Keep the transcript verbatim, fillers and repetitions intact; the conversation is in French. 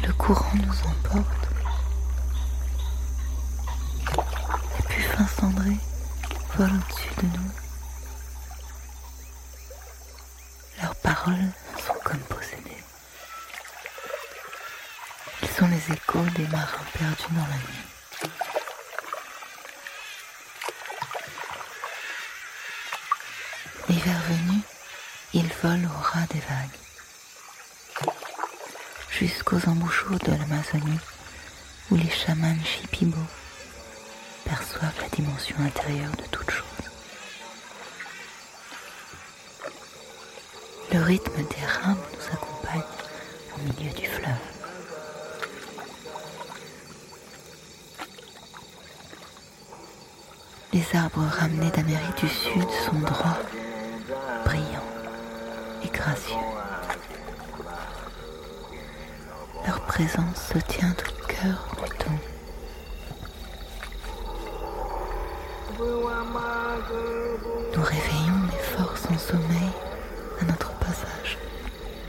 Le courant nous emporte. Les puffins cendrés volent au-dessus de nous. Leurs paroles sont comme possédées. Ils sont les échos des marins perdus dans la nuit. L'hiver venu, ils volent au ras des vagues, jusqu'aux embouchures de l'Amazonie où les chamans Shipibo perçoivent la dimension intérieure de toute chose. Le rythme des rames nous accompagne au milieu du fleuve. Les arbres ramenés d'Amérique du Sud sont droits, brillants et gracieux. Leur présence se tient au cœur du temps. Nous réveillons les forces en sommeil à notre